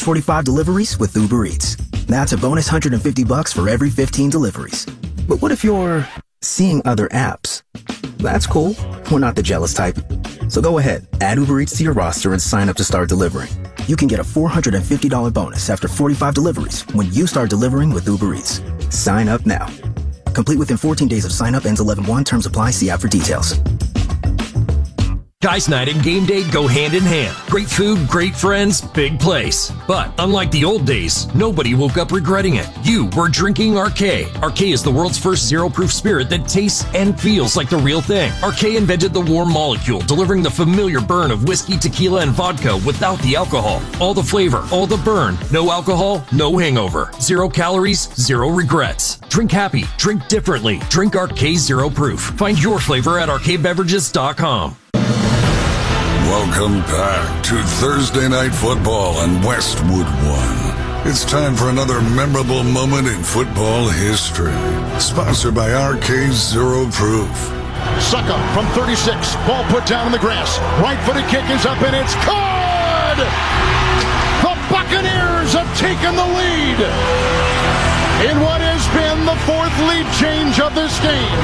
first 45 deliveries with Uber Eats. That's a bonus $150 for every 15 deliveries. But what if you're seeing other apps? That's cool. We're not the jealous type. So go ahead, add Uber Eats to your roster and sign up to start delivering. You can get a $450 bonus after 45 deliveries when you start delivering with Uber Eats. Sign up now. Complete within 14 days of sign up, ends 11/1. Terms apply. See app for details. Guys' night and game day go hand in hand. Great food, great friends, big place. But unlike the old days, nobody woke up regretting it. You were drinking Arcade. Arcade is the world's first zero-proof spirit that tastes and feels like the real thing. Arcade invented the warm molecule, delivering the familiar burn of whiskey, tequila, and vodka without the alcohol. All the flavor, all the burn. No alcohol, no hangover. 0 calories, 0 regrets. Drink happy, drink differently. Drink Arcade Zero Proof. Find your flavor at arcadebeverages.com. Welcome back to Thursday Night Football on Westwood One. It's time for another memorable moment in football history. Sponsored by Arcade Zero Proof. Sucka from 36. Ball put down in the grass. Right-footed kick is up and it's good! The Buccaneers have taken the lead in what has been the 4th lead change of this game.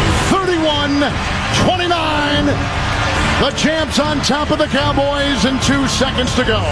31-29. The champs on top of the Cowboys and 2 seconds to go.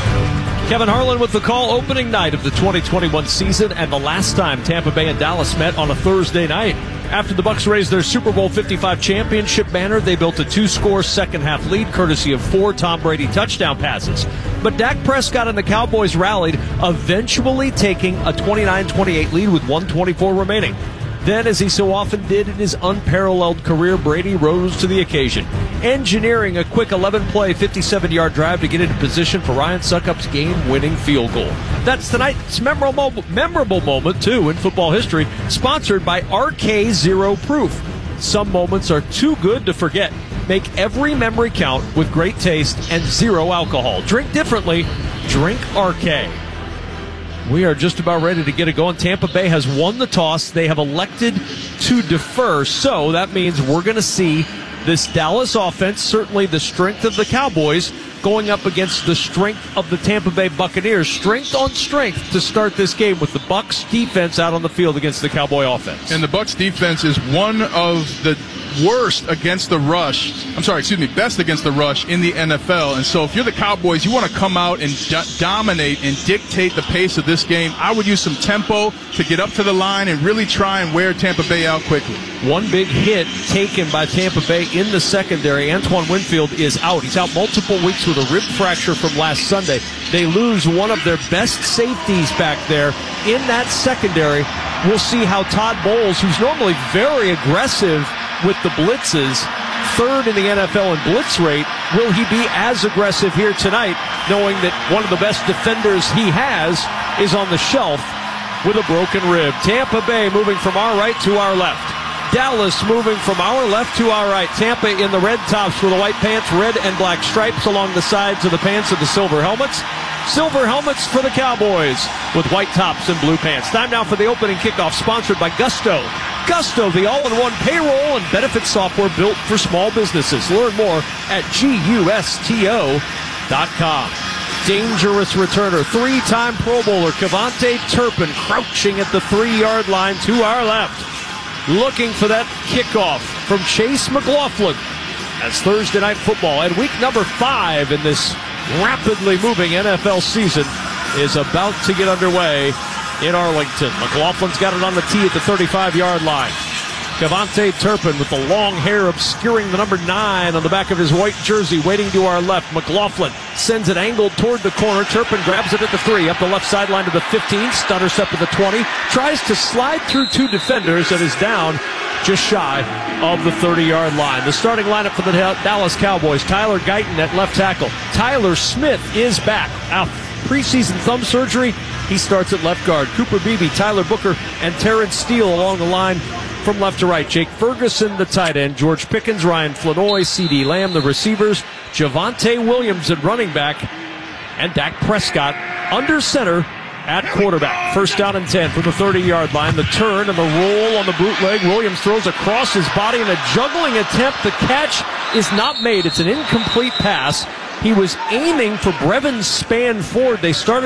Kevin Harlan with the call, opening night of the 2021 season and the last time Tampa Bay and Dallas met on a Thursday night. After the Bucs raised their Super Bowl 55 championship banner, they built a 2-score second-half lead courtesy of 4 Tom Brady touchdown passes. But Dak Prescott and the Cowboys rallied, eventually taking a 29-28 lead with 1:24 remaining. Then, as he so often did in his unparalleled career, Brady rose to the occasion, engineering a quick 11-play, 57-yard drive to get into position for Ryan Succop's game-winning field goal. That's tonight's memorable moment, too, in football history, sponsored by RK Zero Proof. Some moments are too good to forget. Make every memory count with great taste and 0 alcohol. Drink differently. Drink RK. We are just about ready to get it going. Tampa Bay has won the toss. They have elected to defer, so that means we're going to see this Dallas offense, certainly the strength of the Cowboys, going up against the strength of the Tampa Bay Buccaneers. Strength on strength to start this game with the Bucs defense out on the field against the Cowboy offense. And the Bucs defense is one of the worst against the rush. Best against the rush in the NFL. And so if you're the Cowboys, you want to come out and dominate and dictate the pace of this game. I would use some tempo to get up to the line and really try and wear Tampa Bay out quickly. One big hit taken by Tampa Bay in the secondary. Antoine Winfield is out. He's out multiple weeks with a rib fracture from last Sunday. They lose one of their best safeties back there in that secondary. We'll see how Todd Bowles, who's normally very aggressive with the blitzes, 3rd in the NFL in blitz rate, will he be as aggressive here tonight, knowing that one of the best defenders he has is on the shelf with a broken rib. Tampa Bay moving from our right to our left. Dallas moving from our left to our right. Tampa in the red tops with the white pants, red and black stripes along the sides of the pants of the silver helmets. Silver helmets for the Cowboys with white tops and blue pants. Time now for the opening kickoff, sponsored by Gusto. Gusto, the all-in-one payroll and benefit software built for small businesses. Learn more at GUSTO.com. Dangerous returner, 3-time Pro Bowler KaVontae Turpin crouching at the 3-yard line to our left. Looking for that kickoff from Chase McLaughlin. As Thursday Night Football and week number 5 in this rapidly moving NFL season is about to get underway in Arlington. McLaughlin's got it on the tee at the 35-yard line. KaVontae Turpin with the long hair obscuring the number 9 on the back of his white jersey, waiting to our left. McLaughlin sends it angled toward the corner. Turpin grabs it at the 3, up the left sideline to the 15, stutter step to the 20, tries to slide through 2 defenders and is down just shy of the 30-yard line. The starting lineup for the Dallas Cowboys: Tyler Guyton at left tackle. Tyler Smith is back out preseason thumb surgery. He starts at left guard. Cooper Beebe, Tyler Booker, and Terrence Steele along the line from left to right. Jake Ferguson, the tight end. George Pickens, Ryan Flanoy, C.D. Lamb, the receivers. Javonte Williams at running back. And Dak Prescott under center at quarterback. First down and 10 from the 30-yard line. The turn and the roll on the bootleg. Williams throws across his body in a juggling attempt. The catch is not made. It's an incomplete pass. He was aiming for Brevin Spann Ford. They started